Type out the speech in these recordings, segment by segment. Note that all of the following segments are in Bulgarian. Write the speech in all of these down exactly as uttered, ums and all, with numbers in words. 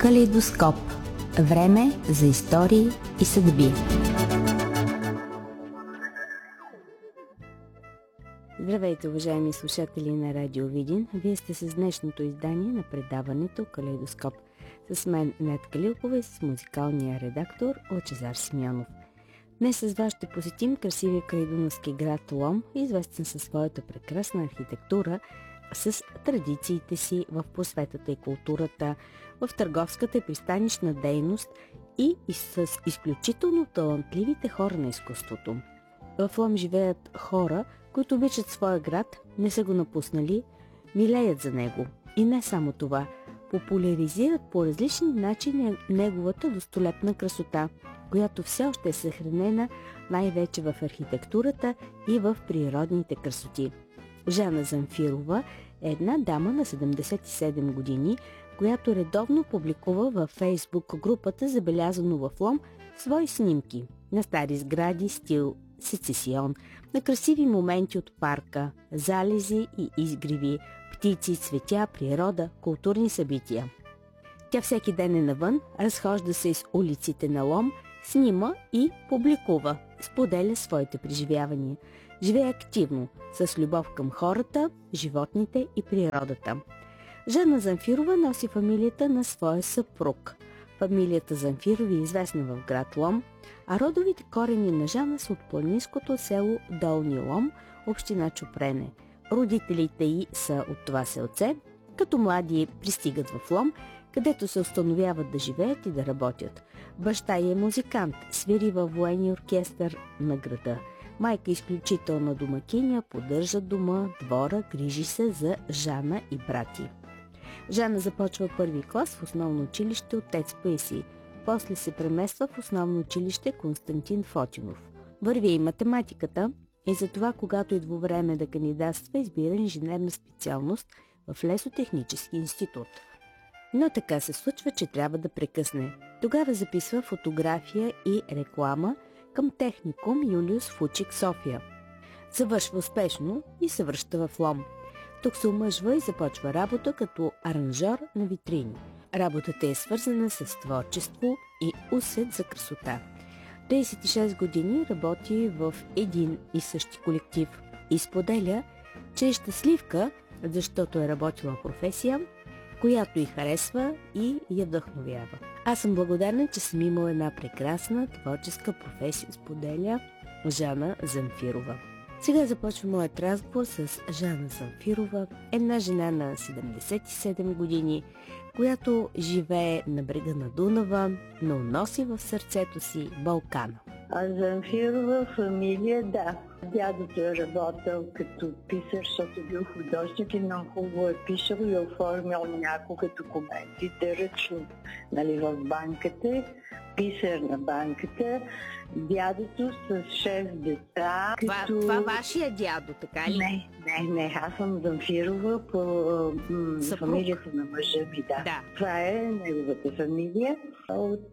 Калейдоскоп. Време за истории и съдби. Здравейте, уважаеми слушатели на Радио Видин. Вие сте с днешното издание на предаването Калейдоскоп. С мен Нетка Лилкова и с музикалния редактор Лъчезар Симеонов. Днес с вас ще посетим красивия крайдунавски град Лом, известен със своята прекрасна архитектура, с традициите си в просветата и културата, в търговската и пристанищна дейност и с изключително талантливите хора на изкуството. В Лом живеят хора, които обичат своя град, не са го напуснали, милеят за него. И не само това, популяризират по различни начини неговата достолепна красота, която все още е съхранена най-вече в архитектурата и в природните красоти. Жана Замфирова е една дама на седемдесет и седем години, която редовно публикува във Фейсбук групата Забелязано в Лом свои снимки на стари сгради стил сецесион, на красиви моменти от парка, залези и изгреви, птици, цветя, природа, културни събития. Тя всеки ден е навън, разхожда се из улиците на Лом, снима и публикува, споделя своите преживявания. Живее активно, с любов към хората, животните и природата. Жана Замфирова носи фамилията на своя съпруг. Фамилията Замфирови е известна в град Лом, а родовите корени на Жана са от планинското село Долни Лом, община Чупрене. Родителите й са от това селце. Като млади пристигат в Лом, където се установяват да живеят и да работят. Баща й е музикант, свири във военния оркестър на града. Майка изключителна домакиня, поддържа дома, двора, грижи се за Жана и брати. Жана започва първи клас в основно училище Отец Паисий. После се премества в основно училище Константин Фотинов. Върви и математиката и затова, когато идва време да кандидатства, избира инженерна специалност в Лесотехнически институт. Но така се случва, че трябва да прекъсне. Тогава записва фотография и реклама към техникум Юлиус Фучик, София. Завършва успешно и се връща в Лом. Тук се омъжва и започва работа като аранжьор на витрини. Работата е свързана с творчество и усет за красота. тридесет и шест години работи в един и същи колектив и споделя, че е щастливка, защото е работила професия, която й харесва и я вдъхновява. Аз съм благодарна, че съм имала една прекрасна творческа професия, споделя Жана Замфирова. Сега започва моят разговор с Жана Замфирова, една жена на седемдесет и седем години, която живее на брега на Дунава, но носи в сърцето си Балкана. А Замфирова фамилия, да. Дядото е работил като писар, защото бил художник и много хубаво е пишал и оформил няколко документи, ръчно, нали, в банката, писар на банката. Дядото с шест деца. Това, като... това вашия дядо, така ли? Не, не, не. Аз съм Замфирова по м- фамилията на мъжа ми, да. да. Това е неговата фамилия. От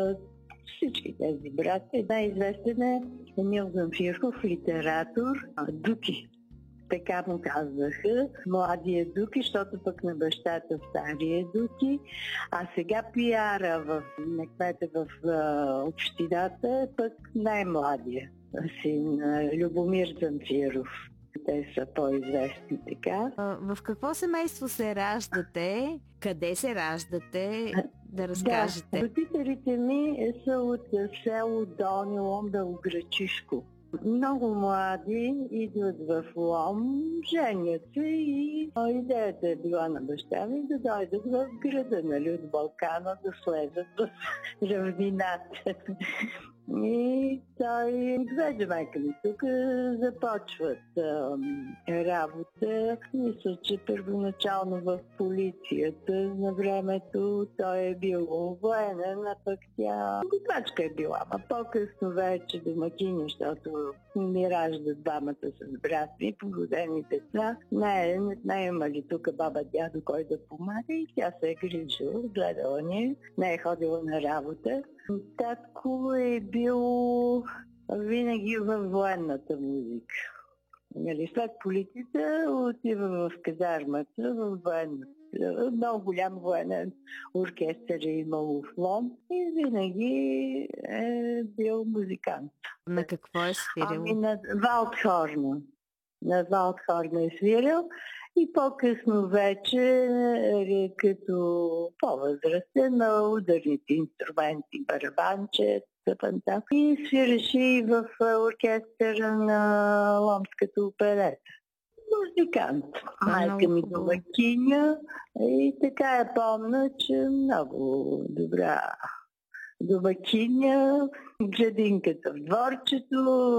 всички тези брати най-известен е Емил Замфиров, литератор, Дуки. Така му казваха, младия Дуки, защото пък на бащата стария Дуки. А сега пиара в, на кмета в uh, общината е пък най-младия син Любомир Замфиров. Те са по-известни така. А, в какво семейство се раждате? Къде се раждате? Да разкажете. Да, родителите ми са от село Долни Лом, Белоградчишко. Много млади идват в Лом, женят се и идеята е била на баща ми да дойдат в града, нали, от Балкана, да слезат в равнината. И той отведе майка ми тук, започват а, работа. Мисля, че първоначално в полицията на времето той е бил военен, а пък тя готвачка е била. А по-късно вече домакиня, защото ми раждат двамата с брат ми, породени деца. Не, не е имали тук баба, дядо, кой да помага и тя се е грижила, гледала ни, не е ходила на работа. Татко е бил винаги във военната музика. Нали, след политика отива в казармата, в военната много голям военен оркестър е имало в Лом и винаги е бил музикант. На какво е свирил? Ами на Валдхорна. На Валдхорна е свирил и по-късно вече, като по-възрастен, на ударните инструменти, барабанче, тъпанта. И свиреше и в оркестъра на Ломската оперета. Музикант. Майка ми домакиня и така я помня, че много добра домакиня, градинката в дворчето,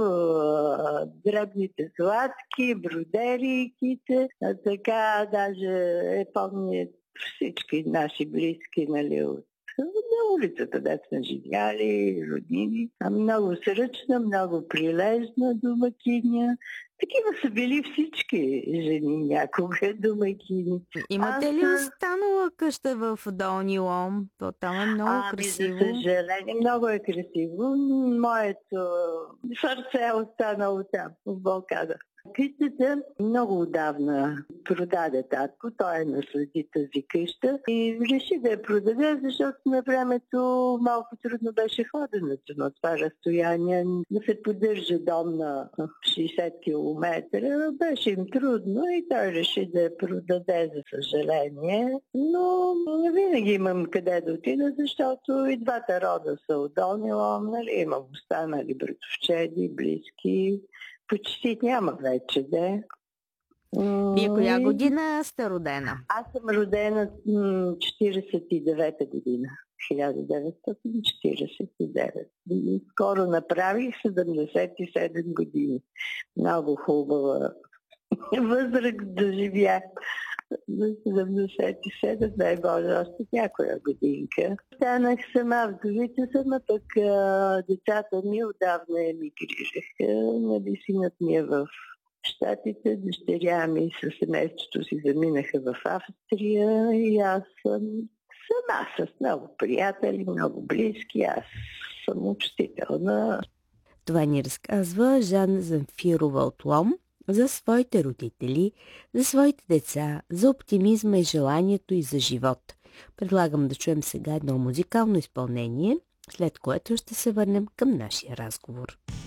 дребните сладки, бродерийките. Така даже е помня всички наши близки, нали, от на улицата, да сме живяли, роднини. Много сръчна, много прилежна домакиня. Такива са били всички жени някога домакини. Имате ли останала къща в Долни Лом? То там е много ами, красиво. За съжаление, много е красиво. Моето сърце е останало там, в Балкада. Къщата много отдавна продаде татко, той е наследи тази къща и реши да я продаде, защото на времето малко трудно беше ходенето на това разстояние. Да се поддържа дом на шейсет километра беше им трудно и той реши да я продаде, за съжаление. Но винаги имам къде да отида, защото и двата рода са от Долни Лом, нали? Имам останали братовчеди, близки. Почти няма вече, да. Вие коя година сте родена? Аз съм родена четиридесет и девета година. хиляда деветстотин четиридесет и девета. Скоро направих седемдесет и седем години. Много хубава възраст да живях. За седемдесет и седем, дай Боже, още някоя годинка. Станах сама, вдовица съм, а пък а, децата ми отдавна емигрираха. Нали, синът ми е в Щатите, дъщеря ми със семейството си заминаха в Австрия и аз съм сама с много приятели, много близки. Аз съм учителна. Това ни разказва Жан Замфирова от Лом за своите родители, за своите деца, за оптимизма и желанието и за живот. Предлагам да чуем сега едно музикално изпълнение, след което ще се върнем към нашия разговор.